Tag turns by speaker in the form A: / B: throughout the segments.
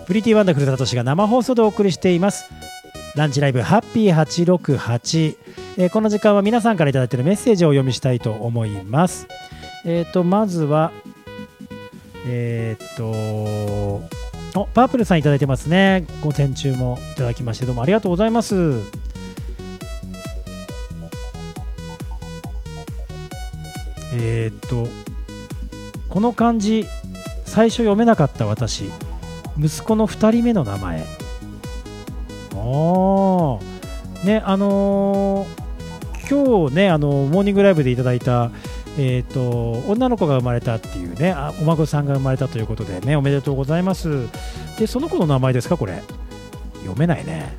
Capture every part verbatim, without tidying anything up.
A: プリティワンダフルサトシが生放送でお送りしていますランチライブハッピーはちろくはち、えー、この時間は皆さんからいただいているメッセージをお読みしたいと思います。えーとまずはえーとおパープルさんいただいてますね。午前中もいただきましてどうもありがとうございます。えーとこの漢字最初読めなかった私、息子のふたりめの名前。ああね、あのー、今日ね、あのモーニングライブでいただいた、えーと女の子が生まれたっていうね、あお孫さんが生まれたということでね、おめでとうございます。でその子の名前ですか？これ読めないね。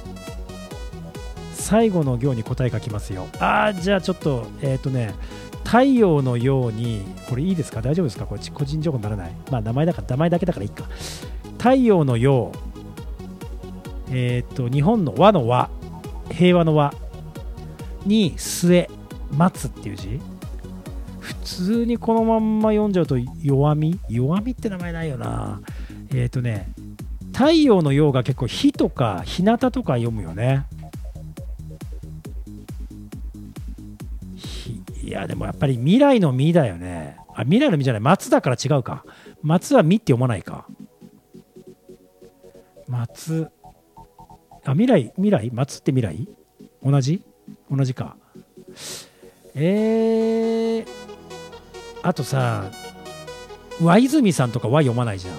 A: 最後の行に答え書きますよ。ああ、じゃあちょっとえっ、ー、とね太陽のように、これいいですか？大丈夫ですか？これ個人情報にならない。まあ名前だから、名前だけだからいいか。太陽のよう、えっ、ー、と日本の和の和、平和の和に末、待つっていう字。普通にこのまんま読んじゃうと弱み弱みって名前ないよな。えっ、ー、とね太陽のようが結構日とか日向とか読むよね。いやでもやっぱり未来の未だよね。あ、未来の未じゃない、松だから違うか。松は未って読まないか。松、あ、未来、未来、松って未来同じ同じか。えー、あとさ、和泉さんとか和読まないじゃん。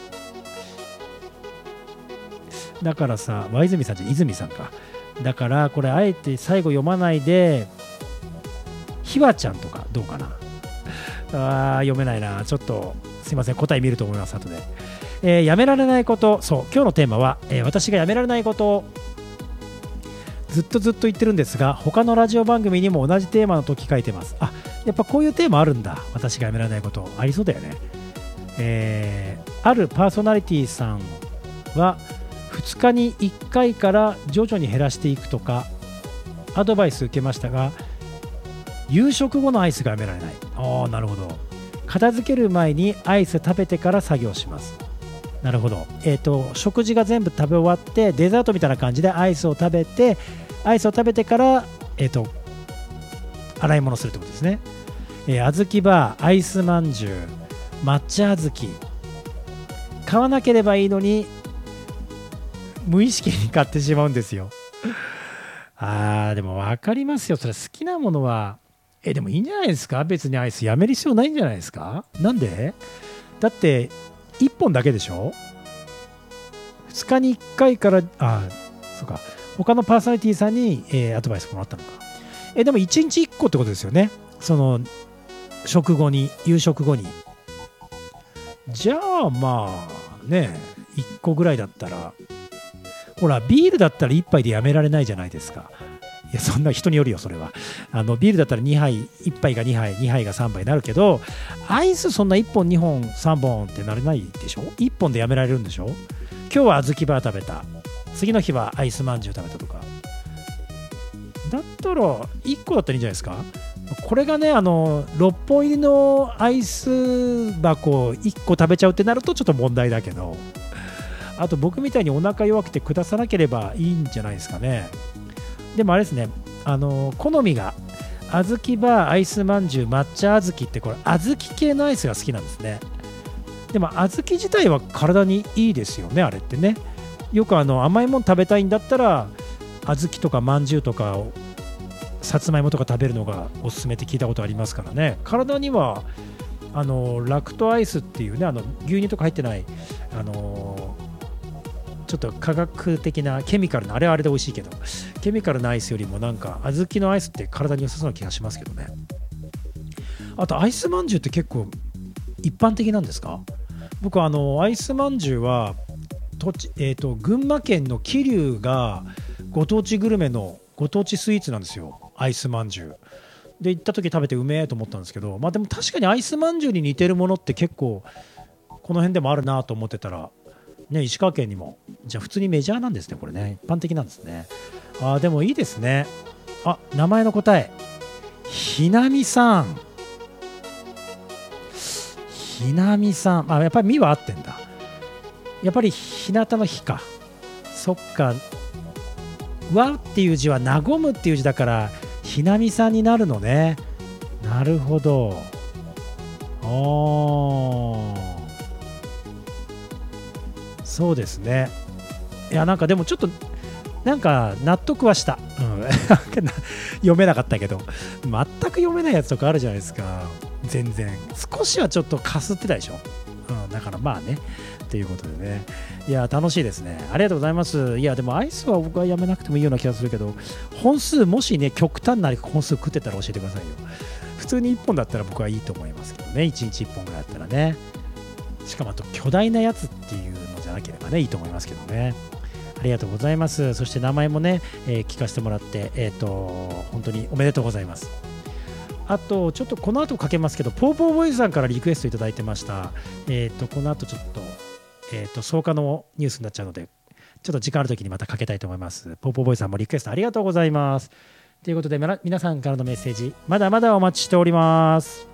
A: だからさ、和泉さんじゃ泉さんか。だからこれあえて最後読まないで、ひわちゃんとかどうかな。あー読めないな。ちょっとすいません、答え見ると思います後で。えー、やめられないこと。そう、今日のテーマは、えー、私がやめられないことずっとずっと言ってるんですが、他のラジオ番組にも同じテーマの時書いてます。あ、やっぱこういうテーマあるんだ。私がやめられないことありそうだよね。えー、あるパーソナリティさんはふつかにいっかいから徐々に減らしていくとかアドバイス受けましたが、夕食後のアイスがやめられない。ああ、なるほど。片付ける前にアイス食べてから作業します。なるほど。えっと食事が全部食べ終わってデザートみたいな感じでアイスを食べてアイスを食べてからえっと洗い物するってことですね。えー、小豆バー、アイスまんじゅう、抹茶小豆買わなければいいのに無意識に買ってしまうんですよ。あーでも分かりますよ。それ好きなものはえでもいいんじゃないですか。別にアイスやめる必要ないんじゃないですか。なんで？だっていっぽんだけでしょ。ふつかにいっかいから、あそうか、他のパーソナリティさんに、えー、アドバイスもらったのか。えでもいちにちいっこってことですよね。その食後に、夕食後に。じゃあまあね、いっこぐらいだったら、ほらビールだったらいっぱいでやめられないじゃないですか。いやそんな人によるよそれは。あのビールだったらにはい、いっぱいがにはい、にはいがさんばいになるけど、アイスそんないっぽんにほんさんぼんってなれないでしょ。いっぽんでやめられるんでしょ。今日は小豆バー食べた、次の日はアイスまんじゅう食べたとかだったらいっこだったらいいんじゃないですか。これがね、あのろっぽん入りのアイス箱いっこ食べちゃうってなるとちょっと問題だけど、あと僕みたいにお腹弱くて下さなければいいんじゃないですかね。でもあれですね、あの好みが小豆バー、アイスまんじゅう、抹茶小豆って、これ小豆系のアイスが好きなんですね。でも小豆自体は体にいいですよね、あれってね。よくあの甘いもの食べたいんだったら小豆とかまんじゅうとかさつまいもとか食べるのがおすすめって聞いたことありますからね。体にはあのラクトアイスっていうね、あの牛乳とか入ってないあのちょっと科学的なケミカルな、あれはあれで美味しいけど、ケミカルなアイスよりもなんか小豆のアイスって体に良さそうな気がしますけどね。あとアイスまんじゅうって結構一般的なんですか？僕はあのアイスまんじゅうはとち、えーと、群馬県の桐生がご当地グルメのご当地スイーツなんですよ、アイスまんじゅうで。行った時食べてうめえと思ったんですけど、まあでも確かにアイスまんじゅうに似てるものって結構この辺でもあるなと思ってたらね、石川県にも、じゃあ普通にメジャーなんですね、これね、一般的なんですね。あーでもいいですね。あ、名前の答え、ひなみさん。ひなみさん、あ、やっぱりみは合ってんだ。 やっぱり日向の日か。そっか。和っていう字は和むっていう字だからひなみさんになるのね。なるほど。おー、そうですね。いやなんかでもちょっとなんか納得はした、うん、読めなかったけど全く読めないやつとかあるじゃないですか。全然少しはちょっとかすってたでしょ、うん、だからまあねということでね、いや楽しいですね。ありがとうございます。いやでもアイスは僕はやめなくてもいいような気がするけど、本数もしね極端な本数食ってたら教えてくださいよ。普通にいっぽんだったら僕はいいと思いますけどね。いちにちいっぽんぐらいだったらね。しかもあと巨大なやつっていうのじゃなければねいいと思いますけどね。ありがとうございます。そして名前もね、えー聞かせてもらって、えっと本当におめでとうございます。あとちょっとこの後かけますけど、ポーポーボーイズさんからリクエストいただいてました。えっとこの後ちょっとえっと草加のニュースになっちゃうので、ちょっと時間ある時にまたかけたいと思います。ポーポーボーイズさんもリクエストありがとうございます。ということで皆さんからのメッセージまだまだお待ちしております。